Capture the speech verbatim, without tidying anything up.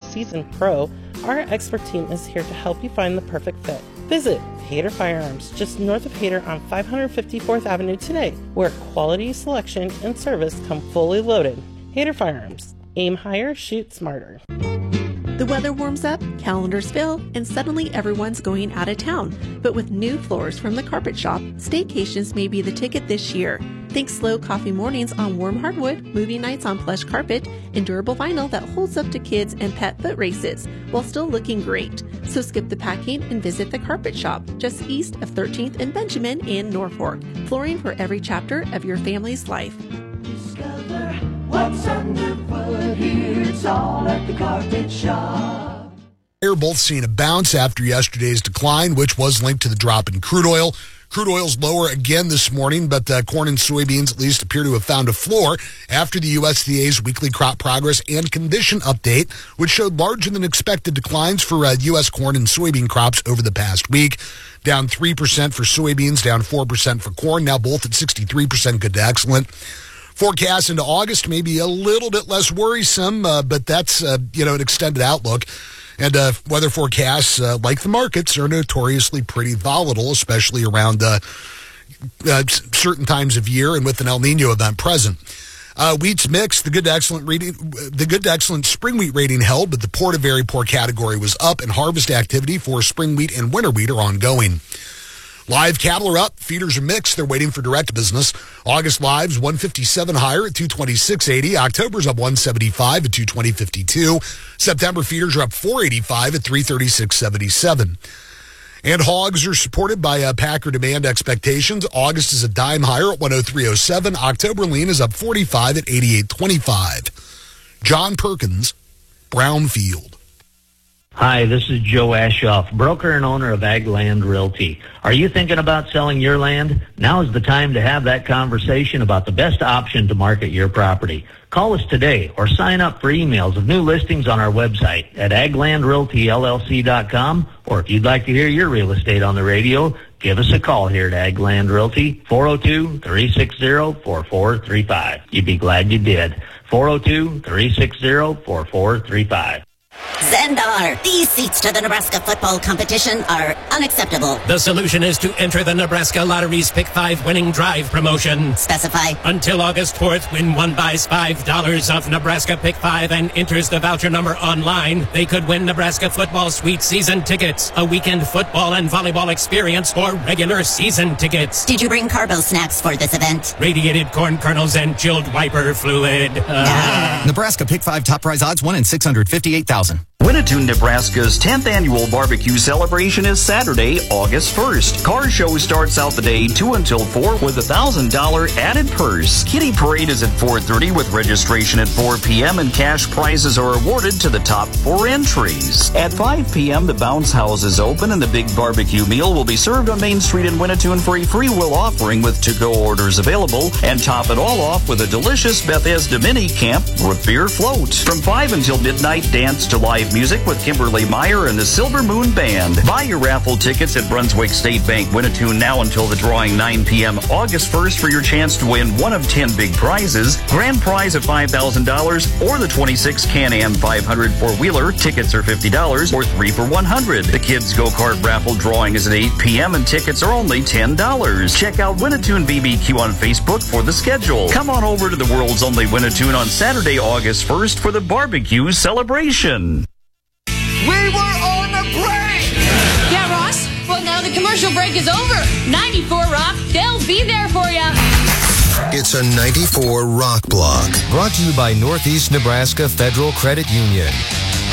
seasoned pro, our expert team is here to help you find the perfect fit. Visit Hayter Firearms, just north of Hayter on five fifty-fourth Avenue today, where quality, selection, and service come fully loaded. Hayter Firearms. Aim higher, shoot smarter. The weather warms up, calendars fill, and suddenly everyone's going out of town. But with new floors from the Carpet Shop, staycations may be the ticket this year. Think slow coffee mornings on warm hardwood, movie nights on plush carpet, and durable vinyl that holds up to kids and pet foot races, while still looking great. So skip the packing and visit the Carpet Shop, just east of thirteenth and Benjamin in Norfolk. Flooring for every chapter of your family's life. Discover what's underfoot here. It's all at the Carpet Shop. They're both seeing a bounce after yesterday's decline, which was linked to the drop in crude oil. Crude oil's lower again this morning, but uh, corn and soybeans at least appear to have found a floor after the U S D A's weekly crop progress and condition update, which showed larger than expected declines for uh, U S corn and soybean crops over the past week. Down three percent for soybeans, down four percent for corn, now both at sixty-three percent good to excellent. Forecast into August may be a little bit less worrisome, uh, but that's uh, you know an extended outlook. And uh, weather forecasts, uh, like the markets, are notoriously pretty volatile, especially around uh, uh, certain times of year and with an El Nino event present. Uh, wheat's mixed. The good to excellent reading, the good to excellent spring wheat rating held, but the poor to very poor category was up, and harvest activity for spring wheat and winter wheat are ongoing. Live cattle are up. Feeders are mixed. They're waiting for direct business. August lives one fifty-seven higher at two twenty-six eighty. October's up one seventy-five at two twenty fifty-two. September feeders are up four eighty-five at three thirty-six seventy-seven. And hogs are supported by uh, packer demand expectations. August is a dime higher at one oh three oh seven. October lean is up forty-five at eighty-eight twenty-five. John Perkins, Brownfield. Hi, this is Joe Ashoff, broker and owner of Ag Land Realty. Are you thinking about selling your land? Now is the time to have that conversation about the best option to market your property. Call us today or sign up for emails of new listings on our website at ag land realty l l c dot com. Or if you'd like to hear your real estate on the radio, give us a call here at Ag Land Realty, four oh two, three six zero, four four three five. You'd be glad you did. four oh two, three six zero, four four three five. Zendar, these seats to the Nebraska football competition are unacceptable. The solution is to enter the Nebraska Lottery's Pick five winning drive promotion. Specify. Until August fourth, when one buys five dollars of Nebraska Pick five and enters the voucher number online, they could win Nebraska football sweet season tickets, a weekend football and volleyball experience, or regular season tickets. Did you bring carbo snacks for this event? Radiated corn kernels and chilled wiper fluid. Uh. Ah. Nebraska Pick five top prize odds one in six hundred fifty-eight thousand. Winnetoon, Nebraska's tenth annual barbecue celebration is Saturday, August first. Car show starts out the day two until four with a one thousand dollars added purse. Kitty Parade is at four thirty with registration at four p.m. and cash prizes are awarded to the top four entries. At five p.m. the bounce house is open and the big barbecue meal will be served on Main Street in Winnetoon for a free will offering with to-go orders available, and top it all off with a delicious Bethesda mini camp root beer float. From five until midnight, dance to live music with Kimberly Meyer and the Silver Moon Band. Buy your raffle tickets at Brunswick State Bank Winnetoon now until the drawing nine p.m. August first for your chance to win one of ten big prizes. Grand prize of five thousand dollars or the twenty-six Can-Am five hundred four-wheeler. Tickets are fifty dollars or three for one hundred dollars. The Kids Go-Kart raffle drawing is at eight p.m. and tickets are only ten dollars. Check out Winnetoon B B Q on Facebook for the schedule. Come on over to the world's only Winnetoon on Saturday, August first for the barbecue celebration. We were on a break! Yeah, Ross? Well, now the commercial break is over. ninety-four Rock, they'll be there for you. It's a ninety-four Rock Block. Brought to you by Northeast Nebraska Federal Credit Union.